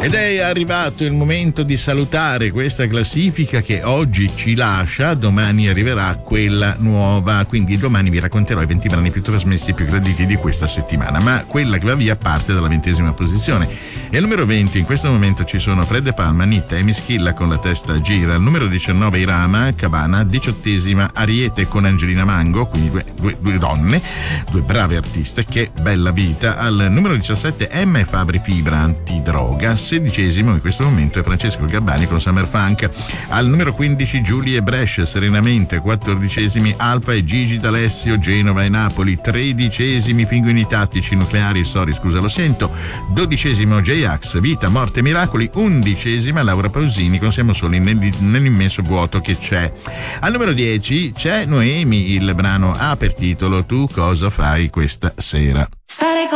Ed è arrivato il momento di salutare questa classifica che oggi ci lascia, domani arriverà quella nuova, quindi domani vi racconterò i 20 brani più trasmessi e più graditi di questa settimana, ma quella che va via parte dalla 20ª posizione. E al numero 20 in questo momento ci sono Fred De Palma, Nitta e Mischilla con La testa gira, al numero 19 Irama, Cabana, 18ª Ariete con Angelina Mango, quindi due donne, due brave artiste, che bella vita. Al numero 17 Emma e Fabri Fibra, Antidroga, 16º in questo momento è Francesco Gabbani con Summer Funk, al numero 15 Giulie e Brescia, Serenamente, 14º Alfa e Gigi D'Alessio, Genova e Napoli, 13º Pinguini Tattici Nucleari, sorry scusa lo sento, 12º J-Ax, Vita, Morte e Miracoli, 11ª Laura Pausini con Siamo soli nell'immenso vuoto che c'è. Al numero 10 c'è Noemi, il brano ha per titolo Tu cosa fai questa sera.